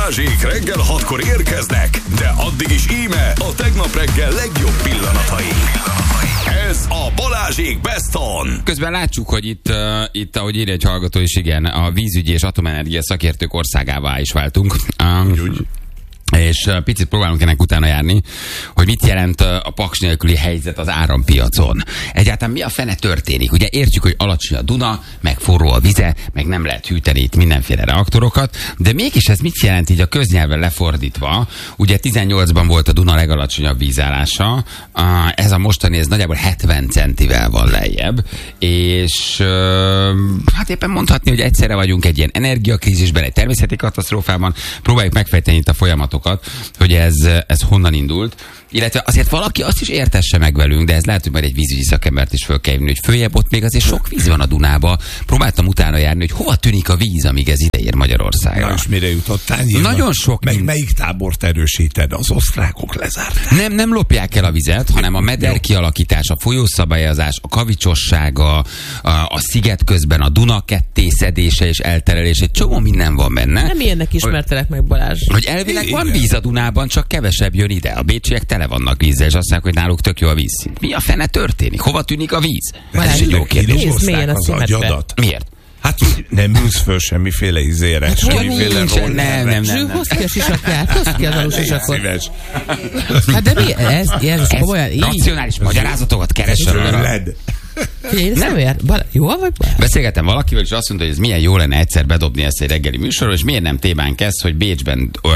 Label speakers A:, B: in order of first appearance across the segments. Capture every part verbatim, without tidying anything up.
A: Balázsék reggel hatkor érkeznek, de addig is íme a tegnap reggel legjobb pillanatai. Ez a Balázsék Best On.
B: Közben látjuk, hogy itt, uh, itt ahogy írja egy hallgató is, igen, a vízügyi és atomenergia szakértők országává is váltunk. Um, úgy, úgy. És picit próbálunk ennek utána járni, hogy mit jelent a paks nélküli helyzet az árampiacon. Egyáltalán mi a fene történik? Ugye értjük, hogy alacsony a Duna, meg forró a vize, meg nem lehet hűteni itt mindenféle reaktorokat, de mégis ez mit jelent így a köznyelven lefordítva? Ugye tizennyolcban volt a Duna legalacsonyabb vízállása, ez a mostani, ez nagyjából hetven centivel van lejjebb, és hát éppen mondhatni, hogy egyszerre vagyunk egy ilyen energiakrízisben, egy természeti katasztrófában, próbáljuk megfejteni itt a folyamatokat, hogy ez, ez honnan indult. Illetve azért valaki azt is értesse meg velünk, de ez lehet, hogy majd egy vízügyi szakembert is föl kell hívni, hogy följebb ott még azért sok víz van a Dunába. Próbáltam utána járni, hogy hova tűnik a víz, amíg ez ideér Magyarországra.
C: Na és mire jutottál? Nyilván.
B: Nagyon sok.
C: Meg melyik tábort erősíted? Az osztrákok lezárták.
B: Nem, nem lopják el a vizet, hanem a meder Jó. kialakítás, a folyószabályozás, a kavicsossága, a, a sziget közben a Duna kettészedése és elterelése. Egy csomó minden van benne.
D: Nem ilyennek ismertelek meg, Balázs.
B: Hogy elvileg van víz a Dunában, csak kevesebb jön ide. A bécsiek tele vannak vízzel, és azt mondják, hogy náluk tök jó a vízszint. Mi a fene történik? Hova tűnik a víz?
C: Ez egy jó kérdés. Az agyadat.
B: Miért?
C: Hát nem ülsz föl semmiféle izére,
B: hát,
C: semmiféle
B: rollerre. Nem, nem, nem. nem.
D: Hozd ki a sisakját, hozd ki az alusisakot.
C: Szíves.
D: Hát de mi? Ez, ez, ez komolyan így.
B: Racionális magyarázatokat keresel.
D: Figyelj, ez nem ér. Jól vagy?
B: Beszélgettem valakivel, és azt mondta, hogy ez milyen jó lenne egyszer bedobni ezt egy reggeli műsorról, és miért nem témánk ez, hogy Bécsben ö,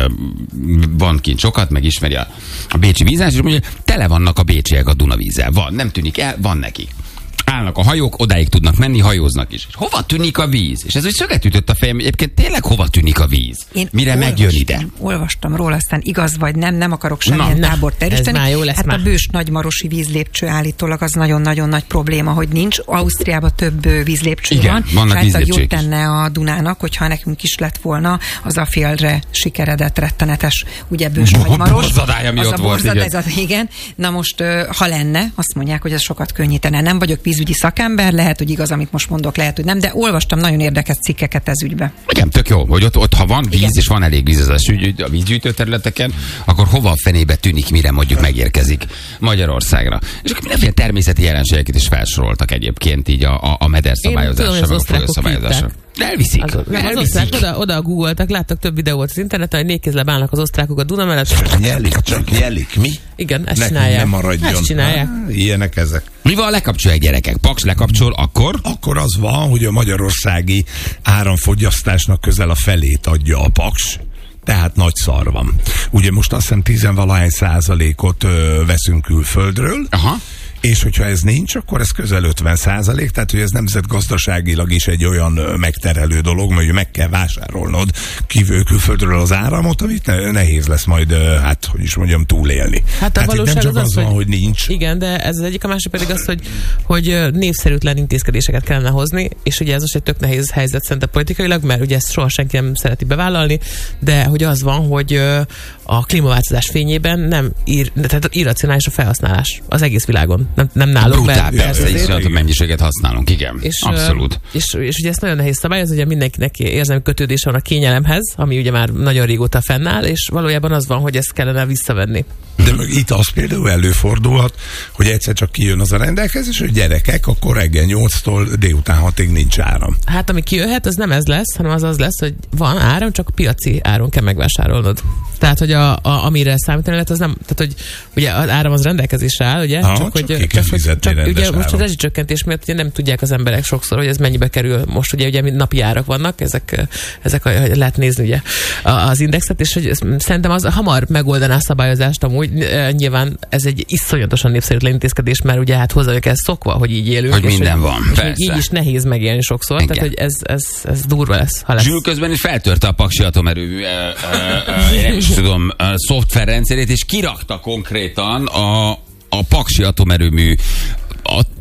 B: van kint sokat, meg ismeri a, a bécsi vízás, és mondja, tele vannak a bécsiek a Dunavízzel. Van, nem tűnik el, van nekik. Állnak a hajók, odáig tudnak menni, hajóznak is. És hova tűnik a víz? És ez úgy szöget ütött a fejem, egyébként tényleg hova tűnik a víz?
E: Én
B: Mire
E: olvastam,
B: megjön ide?
E: Olvastam róla, aztán igaz vagy nem, nem akarok semmilyen Na, tábort erősíteni. Hát már. A bős nagymarosi vízlépcső állítólag az nagyon-nagyon nagy probléma, hogy nincs. Ausztriában több vízlépcső
B: Igen,
E: van.
B: Vannak
E: jót tenne a Dunának, hogyha nekünk is lett volna, az a félre sikeredett, rettenetes, ugye bős nagymaros.
B: Borzadály, ami
E: az
B: ott
E: a
B: volt,
E: borzad,
B: igen.
E: Ez a, igen. Na most, ha lenne, azt mondják, hogy ez sokat könnyítene. Nem vagyok vízügyi szakember, lehet, hogy igaz, amit most mondok, lehet, hogy nem, de olvastam nagyon érdekes cikkeket ez ügybe.
B: Igen, tök jó, hogy ott, ott ha van víz,
E: Igen.
B: és van elég víz az a vízgyűjtő területeken, akkor hova a fenébe tűnik, mire mondjuk megérkezik Magyarországra. És akkor mindenféle természeti jelenségeket is felsoroltak egyébként így a, a, a meder szabályozása, meg a folyószabályozása. Elviszik. Az,
D: nem, az osztrák oda, oda googoltak, láttak több videót az interneten, hogy négykézleb állnak az osztrákok a Duna mellett.
C: Nyelik, csak nyelik. Mi?
D: Igen, ezt
C: Nekünk
D: csinálják.
C: nem maradjon.
D: Ezt csinálják.
C: Há, ilyenek ezek.
B: Mi van, lekapcsolják gyerekek? Paks lekapcsol, akkor?
C: Akkor az van, hogy a magyarországi áramfogyasztásnak közel a felét adja a Paks. Tehát nagy szar van. Ugye most azt hiszem tizenvalahány százalékot ö, veszünk külföldről. Aha. És hogyha ez nincs, akkor ez közel ötven százalék, tehát hogy ez nemzetgazdaságilag is egy olyan megterhelő dolog, hogy meg kell vásárolnod kívül külföldről az áramot, amit ne, nehéz lesz majd, hát hogy is mondjam, túlélni.
D: Hát a
C: hát
D: valóság
C: nem csak
D: az,
C: az, az van,
D: hogy,
C: hogy nincs.
D: Igen, de ez az egyik, a másik pedig az, hogy, hogy népszerűtlen intézkedéseket kellene hozni, és ugye ez most egy tök nehéz helyzet szerintem politikailag, mert ugye ezt soha senki nem szereti bevállalni, de hogy az van, hogy a klímaváltozás fényében nem ír, tehát irracionális a felhasználás az egész világon. Nem, nem nálunk.
B: Brutál, persze, iszonyatosabb mennyiséget használunk, igen. És, abszolút.
D: És, és ugye ezt nagyon nehéz szabályozni, ugye mindenkinek érzelmi kötődése van a kényelemhez, ami ugye már nagyon régóta fennáll, és valójában az van, hogy ezt kellene visszavenni.
C: De itt az például előfordulhat, hogy egyszer csak kijön az a rendelkezés, hogy gyerekek, akkor reggel nyolctól délután hatig nincs áram.
D: Hát ami kijöhet, az nem ez lesz, hanem az az lesz, hogy van áram, csak piaci áron kell megvásárolnod. Tehát, hogy a, a, amire számítani lehet, az nem, tehát, hogy ugye az áram az rendelkezésre áll, ugye?
C: Ha,
D: csak,
C: csak
D: hogy,
C: ki kell fizetni
D: csak,
C: rendes
D: ugye
C: áram.
D: most a rezsicsökkentés miatt ugye nem tudják az emberek sokszor, hogy ez mennyibe kerül. Most ugye, ugye napi árak vannak, ezek, ezek lehet nézni ugye az indexet, és hogy szerintem az hamar megoldaná a szabályozást amúgy. Nyilván ez egy iszonyatosan népszerűtlen intézkedés, mert ugye hát hozzá kell szokva, hogy így élünk.
B: Hogy minden hogy, van,
D: és
B: persze.
D: így is nehéz megélni sokszor, igen. Tehát hogy ez, ez, ez durva lesz. Ha lesz.
B: Zsül közben is feltörte a paksi atomerőmű e, e, e, nem is tudom, a szoftverrendszerét, és kirakta konkrétan a, a paksi atomerőmű a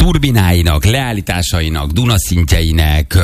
B: turbináinak, leállításainak, dunaszintjeinek,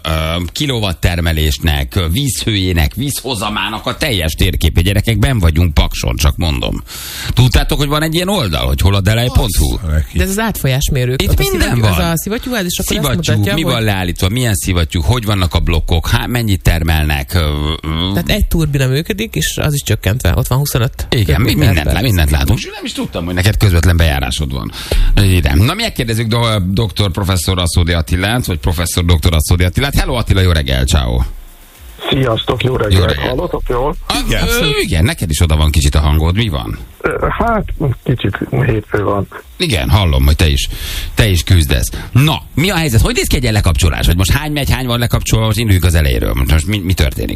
B: kilowatt-termelésnek, vízhőjének, vízhozamának a teljes térképe. Gyerekek, benn vagyunk Pakson, csak mondom. Tudtátok, hogy van egy ilyen oldal, hogy hol a delej pont hu?
D: De ez az átfolyásmérők.
B: Itt minden van.
D: Ez a szivattyúház, és akkor
B: szivattyú,
D: azt mutatja,
B: mi
D: hogy...
B: van leállítva, milyen szivattyú, hogy vannak a blokkok, há, mennyit termelnek.
D: Tehát egy turbina működik, és az is csökkentve. Ott van huszonöt.
B: Igen, mi mindent, mindent látunk. És nem is tudtam, hogy neked közvetlen bejárásod van. Ide. Na, megkérdezzük do- doktor professzor Aszódi Attilát, vagy professzor doktor Aszódi Attilát. Hello Attila, jó reggel, ciao.
F: Sziasztok, jó reggel. reggel. Hallotok jól?
B: Igen, ö, igen, neked is oda van kicsit a hangod, mi van?
F: Hát, kicsit hétfő van.
B: Igen, hallom, hogy te is, te is küzdesz. Na, mi a helyzet? Hogy néz ki egy ilyen lekapcsolás? Hogy most hány megy, hány van lekapcsolva, most induljunk az elejéről. Most mi, mi történik?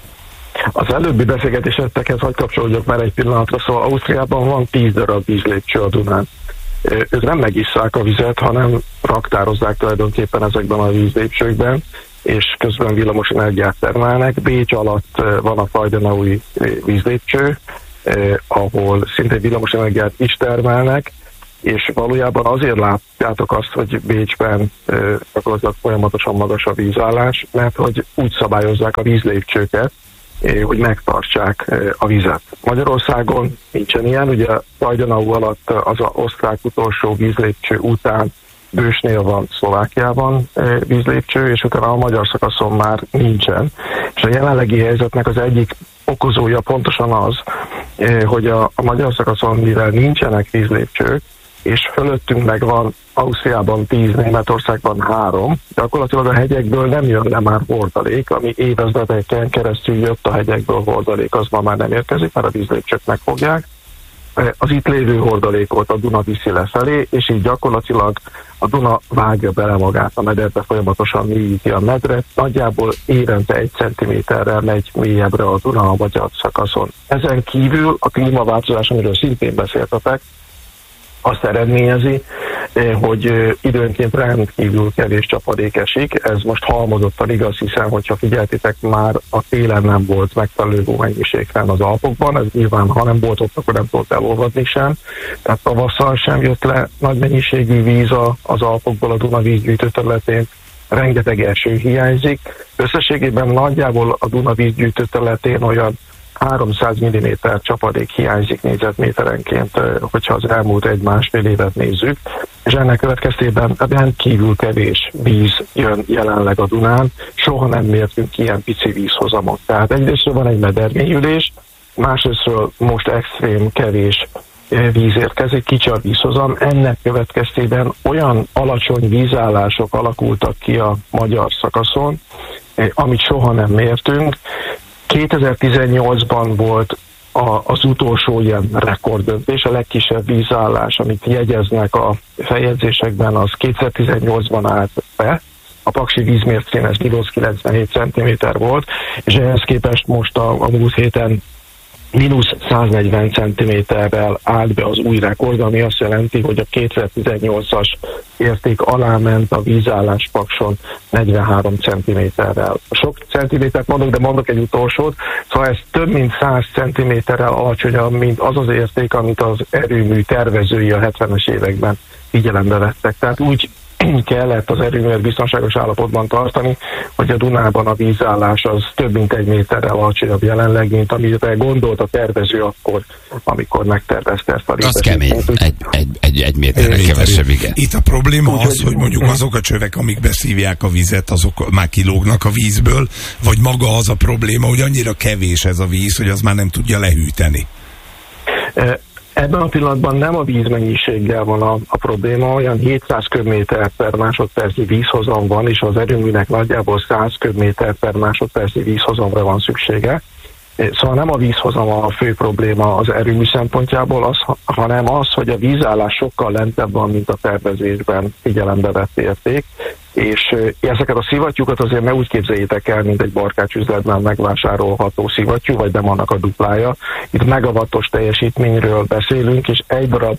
F: Az előbbi beszélgetésetekhez hadd kapcsolódjak már egy pillanatra, szóval Ausztriában van tíz darab vízlépcső a Dunán. Ők nem megisszák a vizet, hanem raktározzák tulajdonképpen ezekben a vízlépcsőkben, és közben villamos energiát termelnek. Bécs alatt van a Freudenaui vízlépcső, eh, ahol szintén villamos energiát is termelnek, és valójában azért látjátok azt, hogy Bécsben eh, gyakorlatilag folyamatosan magas a vízállás, mert hogy úgy szabályozzák a vízlépcsőket, eh, hogy megtartsák eh, a vizet. Magyarországon nincsen ilyen, ugye Freudenau alatt az az osztrák utolsó vízlépcső után Bősnél van Szlovákiában e, vízlépcső, és utána a magyar szakaszon már nincsen. És a jelenlegi helyzetnek az egyik okozója pontosan az, e, hogy a, a magyar szakaszon, mivel nincsenek vízlépcsők, és fölöttünk meg van Ausztriában tíz, Németországban három, gyakorlatilag a hegyekből nem jön le már hordalék, ami évezredeken keresztül jött a hegyekből hordalék, az ma már nem érkezik, mert a vízlépcsők megfogják. Az itt lévő hordalékot a Duna viszi lefelé, és így gyakorlatilag a Duna vágja bele magát a mederbe, folyamatosan mélyíti a medret, nagyjából évente egy centiméterrel megy mélyebbre a Duna a magyar szakaszon. Ezen kívül a klímaváltozás, amiről szintén beszéltetek, azt eredményezi, hogy időnként rendkívül kevés csapadék esik. Ez most halmozottan igaz, hiszen, hogyha figyeltitek, már a télen nem volt megfelelő mennyiség fenn az Alpokban, ez nyilván, ha nem volt ott, akkor nem tudott elolvadni sem. Tehát tavasszal sem jött le nagy mennyiségű víz az Alpokból a Duna vízgyűjtő területén, rengeteg eső hiányzik. Összességében nagyjából a Duna vízgyűjtő területén olyan háromszáz milliméter csapadék hiányzik négyzetméterenként, hogyha az elmúlt egy-másfél évet nézzük, és ennek következtében rendkívül kevés víz jön jelenleg a Dunán, soha nem mértünk ilyen pici vízhozamot. Tehát egyrésztről van egy medermélyülés, másrésztről most extrém kevés víz érkezik, kicsi a vízhozam, ennek következtében olyan alacsony vízállások alakultak ki a magyar szakaszon, amit soha nem mértünk. kétezer-tizennyolcban volt a, az utolsó ilyen rekorddöntés, a legkisebb vízállás, amit jegyeznek a feljegyzésekben, az kétezer-tizennyolcban állt be. A paksi vízmércén ez mínusz kilencvenhét centiméter volt, és ehhez képest most a, a múlt héten mínusz száznegyven centiméterrel állt be az új rekord, ami azt jelenti, hogy a kétezer-tizennyolcas érték alá ment a vízállás Pakson negyvenhárom centiméterrel. Sok centimétert mondok, de mondok egy utolsót, szóval ez több mint száz centiméterrel alacsonyabb, mint az az érték, amit az erőmű tervezői a hetvenes években figyelembe vettek. Tehát úgy kellett az erőművet biztonságos állapotban tartani, hogy a Dunában a vízállás az több mint egy méterrel alacsonyabb jelenleg, mint amire gondolt a tervező akkor, amikor megtervezte ezt a
B: részt. Az kemény, egy, egy, egy, egy méterre kevesebb, igen.
C: Itt a probléma az, hogy mondjuk azok a csövek, amik beszívják a vizet, azok már kilógnak a vízből, vagy maga az a probléma, hogy annyira kevés ez a víz, hogy az már nem tudja lehűteni.
F: E Ebben a pillanatban nem a vízmennyiséggel van a, a probléma, olyan hétszáz köbméter per másodpercnyi vízhozam van, és az erőműnek nagyjából száz köbméter per másodpercnyi vízhozamra van szüksége. Szóval nem a vízhozam a fő probléma az erőmű szempontjából, az, hanem az, hogy a vízállás sokkal lentebb van, mint a tervezésben figyelembe vett érték, és ezeket a szivattyúkat azért ne úgy képzeljétek el, mint egy barkácsüzletben megvásárolható szivattyú, vagy nem annak a duplája. Itt megawattos teljesítményről beszélünk, és egy darab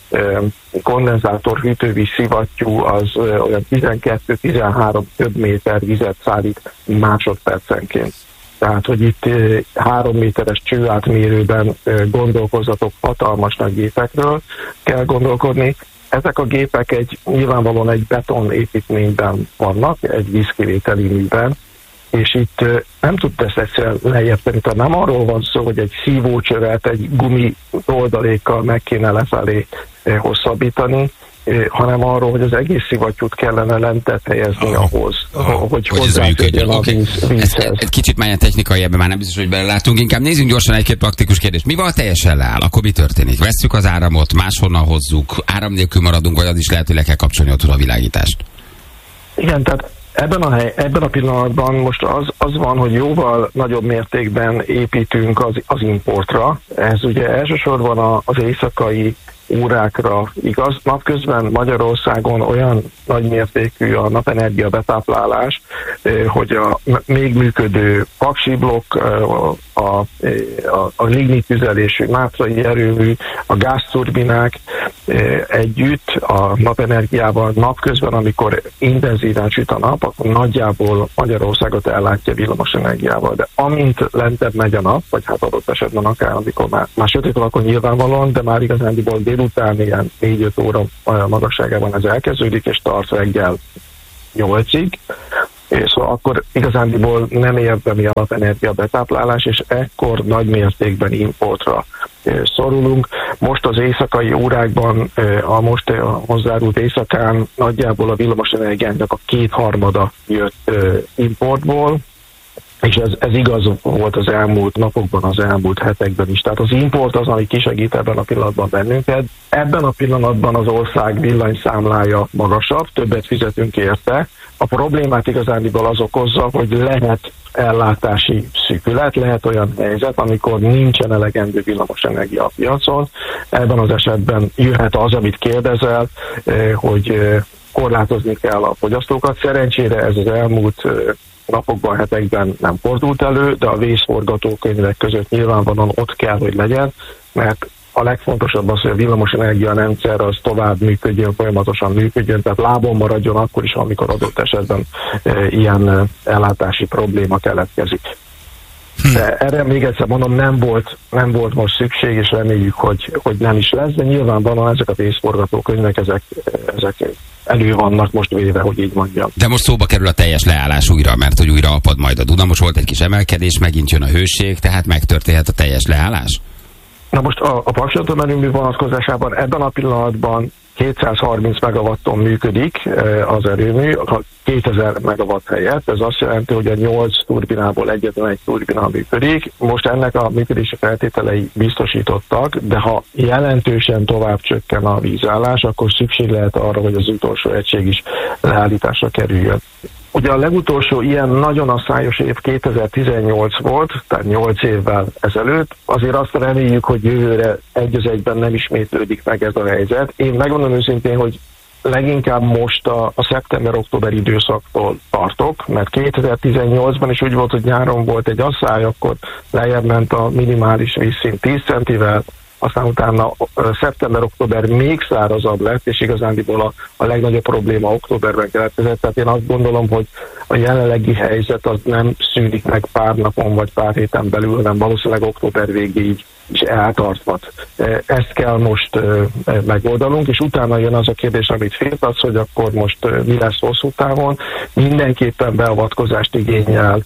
F: kondenzátor hűtővíz szivattyú az olyan tizenkettő-tizenhárom köbméter vizet szállít másodpercenként. Tehát, hogy itt három méteres csőátmérőben gondolkozzatok, hatalmas nagy gépekről kell gondolkodni. ezek a gépek egy nyilvánvalóan egy beton építményben vannak, egy vízkivételi műben, és itt nem tud ezt egyszerűen lejjebb tenni. Tehát nem arról van szó, hogy egy szívócsövet egy gumi oldalékkal meg kéne lefelé hosszabbítani, hanem arról, hogy az egész szivattyút kellene lentet helyezni oh. ahhoz, oh. hogy, hogy hozzáférjen a
B: okay.
F: víz, vízhez.
B: Egy kicsit már technikai, ebben már nem biztos, hogy belelátunk. Inkább nézzünk gyorsan egy-két praktikus kérdést. Mi van, teljesen leáll? Akkor mi történik? Vesszük az áramot, máshonnan hozzuk, áram nélkül maradunk, vagy az is lehet, hogy le kell kapcsolni otthon a világítást?
F: Igen, tehát ebben a, hely, ebben a pillanatban most az, az van, hogy jóval nagyobb mértékben építünk az, az importra. Ez ugye elsősorban a, az éjszakai órákra igaz. Napközben Magyarországon olyan nagy mértékű a napenergia betáplálás, hogy a még működő paksi blokk, a, a, a, a lignit tüzelésű mátrai erőmű, a gázturbinák együtt a napenergiával napközben, amikor intenzíven süt a nap, akkor nagyjából Magyarországot ellátja villamos energiával. De amint lentebb megy a nap, vagy hát adott esetben akár, amikor már, már sötét van, akkor nyilvánvalóan, de már igazándiból délután ilyen négy-öt óra magasságában ez elkezdődik, és tart reggel nyolcig, és szóval akkor igazándiból nem érdemi a napenergia betáplálás, és ekkor nagy mértékben importra szorulunk. Most az éjszakai órákban, a most a hozzárult éjszakán nagyjából a villamosenergiának a kétharmada jött importból, és ez, ez igaz volt az elmúlt napokban, az elmúlt hetekben is. Tehát az import az, ami kisegít ebben a pillanatban bennünket. Ebben a pillanatban az ország villanyszámlája magasabb, többet fizetünk érte. A problémát igazándiból az okozza, hogy lehet ellátási szűkület, lehet olyan helyzet, amikor nincsen elegendő villamosenergia a piacon. Ebben az esetben jöhet az, amit kérdezel, hogy korlátozni kell a fogyasztókat. Szerencsére ez az elmúlt napokban, hetekben nem fordult elő, de a vészforgatókönyvek között nyilvánvalóan ott kell, hogy legyen, mert a legfontosabb az, hogy a villamosenergia rendszer az tovább működjön, folyamatosan működjön, tehát lábon maradjon akkor is, amikor adott esetben e, ilyen e, ellátási probléma keletkezik. De erre még egyszer mondom, nem volt, nem volt most szükség, és reméljük, hogy, hogy nem is lesz, de nyilvánvalóan ezek a vészforgatókönyvek, ezek, ezek elő vannak most véve, hogy így mondjam.
B: De most szóba kerül a teljes leállás újra, mert hogy újra apad majd a Duna. Most volt egy kis emelkedés, megint jön a hőség, tehát megtörténhet a teljes leállás?
F: Na most a, a Paksi atomerőmű vonatkozásában ebben a pillanatban kétszázharminc megawatton működik az erőmű, kétezer megawatt helyett. Ez azt jelenti, hogy a nyolc turbinából egyetlen egy turbina működik. Most ennek a működési feltételei biztosítottak, de ha jelentősen tovább csökken a vízállás, akkor szükség lehet arra, hogy az utolsó egység is leállításra kerüljön. Ugye a legutolsó ilyen nagyon asszályos év kétezer-tizennyolc volt, tehát nyolc évvel ezelőtt. Azért azt reméljük, hogy jövőre egy az egyben nem ismétlődik meg ez a helyzet. Én megmondom őszintén, hogy leginkább most a, a szeptember-október időszaktól tartok, mert kétezer-tizennyolcban is úgy volt, hogy nyáron volt egy asszály, akkor lejjebb ment a minimális vízszint tíz centivel, aztán utána szeptember-október még szárazabb lett, és igazándiból a, a legnagyobb probléma októberben keletkezett. Tehát én azt gondolom, hogy a jelenlegi helyzet az nem szűnik meg pár napon vagy pár héten belül, hanem valószínűleg október végéig is eltarthat. Ezt kell most megoldanunk, és utána jön az a kérdés, amit féltetsz, hogy akkor most mi lesz hosszú távon. Mindenképpen beavatkozást igényel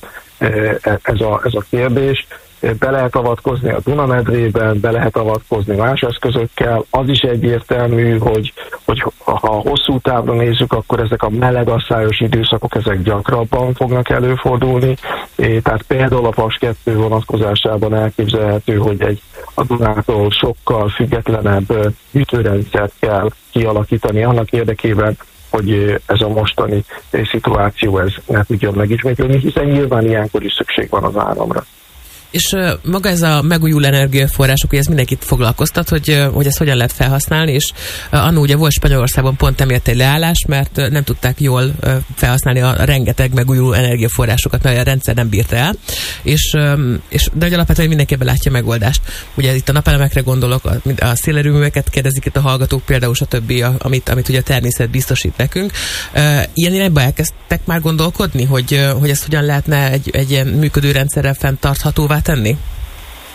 F: ez a, ez a kérdés. Be lehet avatkozni a Dunamedrében, be lehet avatkozni más eszközökkel. Az is egyértelmű, hogy, hogy ha hosszú távra nézzük, akkor ezek a meleg asszályos időszakok, ezek gyakrabban fognak előfordulni. Tehát például a Paks kettő vonatkozásában elképzelhető, hogy egy a Dunától sokkal függetlenebb hűtőrendszert kell kialakítani annak érdekében, hogy ez a mostani szituáció ez ne tudjon megismétlődni, hiszen nyilván ilyenkor is szükség van az áramra.
D: És uh, maga ez a megújuló energiaforrások, hogy ez mindenkit foglalkoztat, hogy, uh, hogy ezt hogyan lehet felhasználni, és uh, annó ugye volt Spanyolországban pont emiatt egy leállás, mert uh, nem tudták jól uh, felhasználni a rengeteg megújuló energiaforrásokat, mert a rendszer nem bírta el, és, um, és de alapvetően mindenki ebben látja megoldást. Ugye itt a napelemekre gondolok, a, a szélerőműveket kérdezik itt a hallgatók, például stb., amit, amit ugye a természet biztosít nekünk. Uh, ilyen irányba elkezdtek már gondolkodni, hogy, uh, hogy ezt hogyan lehetne egy, egy ilyen működő rendszerrel fenntarthatóvá tenni?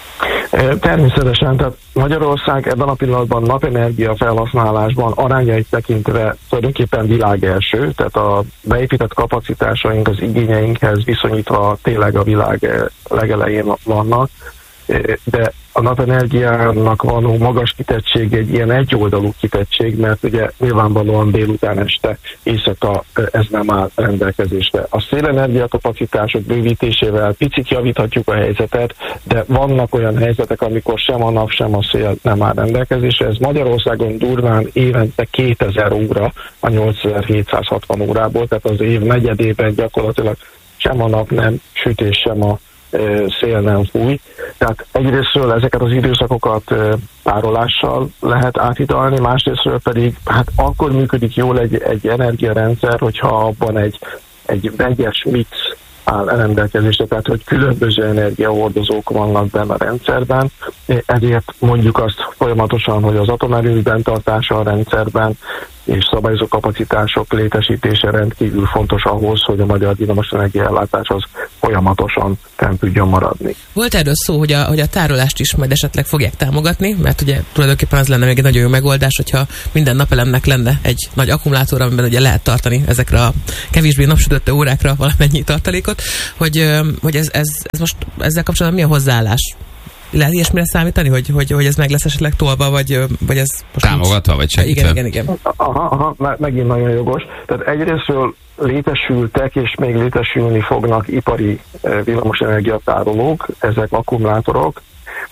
F: Természetesen, tehát Magyarország ebben a pillanatban napenergia felhasználásban arányait tekintve tulajdonképpen világ első, tehát a beépített kapacitásaink az igényeinkhez viszonyítva tényleg a világ legelején vannak, de a napenergiának való magas kitettség egy ilyen egyoldalú kitettség, mert ugye nyilvánvalóan délután, este, éjszaka ez nem áll rendelkezésre. A szélenergia kapacitások bővítésével picit javíthatjuk a helyzetet, de vannak olyan helyzetek, amikor sem a nap, sem a szél nem áll rendelkezésre. Ez Magyarországon durván évente kétezer óra a nyolcezer-hétszázhatvan órából, tehát az év negyedében gyakorlatilag sem a nap nem süt és sem a szél nem fúj. Tehát egyrésztről ezeket az időszakokat tárolással lehet áthidalni, másrésztről pedig hát akkor működik jól egy, egy energiarendszer, hogyha abban egy, egy vegyes mix áll rendelkezésre, tehát hogy különböző energiahordozók vannak benne a rendszerben, ezért mondjuk azt folyamatosan, hogy az atomerőműben tartása a rendszerben és szabályozó kapacitások létesítése rendkívül fontos ahhoz, hogy a magyar villamosenergia ellátás az folyamatosan fenn tudjon maradni.
D: Volt erről szó, hogy a, hogy a tárolást is majd esetleg fogják támogatni, mert ugye tulajdonképpen az lenne még egy nagyon jó megoldás, hogyha minden napelemnek lenne egy nagy akkumulátor, amiben ugye lehet tartani ezekre a kevésbé napsütötte órákra valamennyi tartalékot, hogy, hogy ez, ez, ez most ezzel kapcsolatban mi a hozzáállás? Lehet ilyesmire számítani, hogy, hogy, hogy ez meg lesz esetleg tolva, vagy, vagy ez most
B: támogatva, vagy segítve?
D: Igen, igen, igen.
F: Aha, aha, megint nagyon jogos. Tehát egyrésztről létesültek, és még létesülni fognak ipari villamosenergia tárolók, ezek akkumulátorok.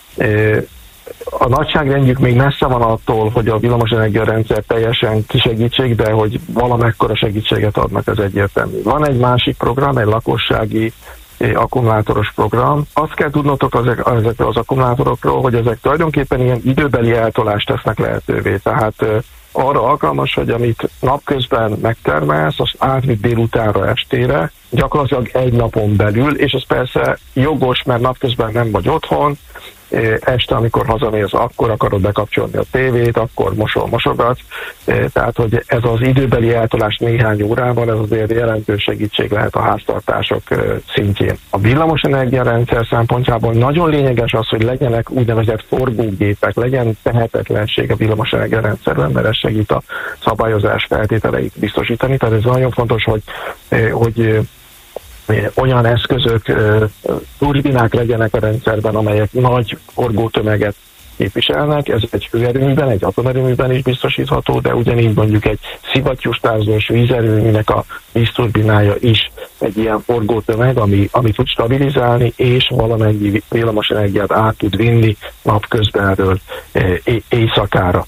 F: A nagyságrendjük még messze van attól, hogy a villamosenergia rendszer teljesen kisegítség, de hogy valamekkora segítséget adnak, ez egyértelmű. Van egy másik program, egy lakossági akkumulátoros program. Azt kell tudnotok ezekről az akkumulátorokról, hogy ezek tulajdonképpen ilyen időbeli eltolást tesznek lehetővé. Tehát arra alkalmas, hogy amit napközben megtermelsz, azt átvitt délutánra, estére, gyakorlatilag egy napon belül, és ez persze jogos, mert napközben nem vagy otthon, este, amikor hazamész, akkor akarod bekapcsolni a tévét, akkor mosol, mosogatsz. Tehát, hogy ez az időbeli eltolás néhány órával, ez azért jelentős segítség lehet a háztartások szintjén. A villamosenergia rendszer szempontjából nagyon lényeges az, hogy legyenek úgynevezett forgógépek, legyen tehetetlenség a villamosenergia rendszerben, mert ez segít a szabályozás feltételeit biztosítani. Tehát ez nagyon fontos, hogy, hogy olyan eszközök, turbinák legyenek a rendszerben, amelyek nagy forgótömeget képviselnek. Ez egy hőerőműben, egy atomerőműben is biztosítható, de ugyanígy mondjuk egy szivattyústázós vízerőműnek a vízturbinája is egy ilyen forgótömeg, ami, ami tud stabilizálni, és valamennyi villamosenergiát át tud vinni napközbenről éjszakára.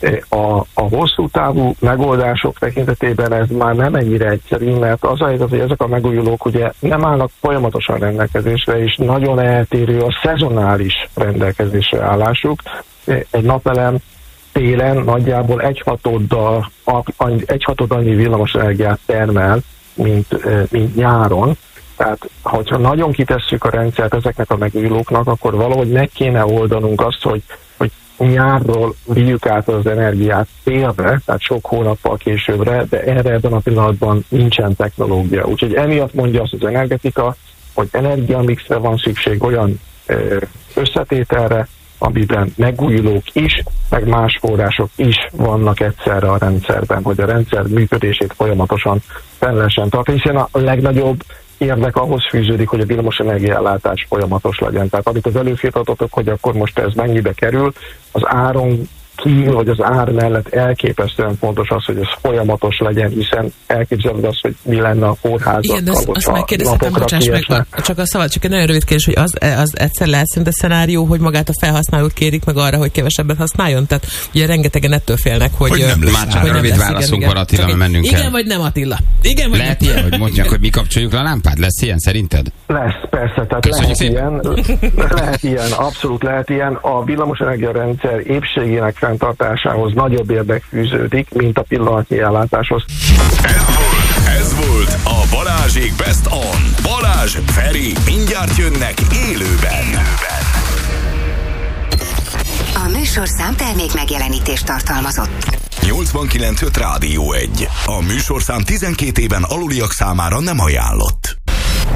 F: A, a hosszú távú megoldások tekintetében ez már nem ennyire egyszerű, mert az a helyzet, hogy ezek a megújulók ugye nem állnak folyamatosan rendelkezésre, és nagyon eltérő a szezonális rendelkezésre állásuk. Egy napelem télen nagyjából egyhatoddal, egyhatod annyi villamosenergiát termel, mint, mint nyáron. Tehát, hogyha nagyon kitesszük a rendszert ezeknek a megújulóknak, akkor valahogy meg kéne oldanunk azt, hogy, hogy nyárról vigyük át az energiát télre, tehát sok hónappal későbbre, de erre ebben a pillanatban nincsen technológia. Úgyhogy emiatt mondja azt az energetika, hogy energiamixre van szükség, olyan összetételre, amiben megújulók is, meg más források is vannak egyszerre a rendszerben, hogy a rendszer működését folyamatosan fenn lehessen tartani, hiszen a legnagyobb érdek ahhoz fűződik, hogy a villamosenergia ellátás folyamatos legyen. Tehát amit az előfirtatotok, hogy akkor most ez mennyibe kerül, az áron kívül, vagy az ár mellett elképesztően fontos az, hogy ez folyamatos legyen, hiszen elképzeled azt, hogy mi lenne a kórházakkal.
D: Igen, de azt, azt megkérdezhetem, bocsáss meg, csak a szabad, csak egy nagyon rövid kérdés, hogy az, az egyszer lehet szinte szenárió, hogy magát a felhasználót kérik meg arra, hogy kevesebbet használjon? Tehát ugye rengetegen ettől félnek, hogy...
B: Hogy nem lesz. Már csak hogy rövid lesz, válaszunk igen, van, Attila, mert mennünk
D: igen,
B: kell.
D: Igen vagy nem, Attila? Igen vagy
B: lehet
D: nem?
B: Ilyen, hogy mondják, hogy mi kapcsoljuk le a lámpát? Lesz ilyen szerinted?
F: Lesz, persze. Tehát lehet ilyen, lehet ilyen, abszolút lehet ilyen. A villamosenergia rendszer épségének fenntartásához nagyobb érdek fűződik, mint a pillanatnyi ellátáshoz.
A: Ez volt, ez volt a Balázsék Best On. Balázs, Feri, mindjárt jönnek élőben.
G: A műsorszám termék megjelenítést tartalmazott.
A: nyolcvankilenc öt Rádió egy. A műsorszám tizenkét éven aluliak számára nem ajánlott.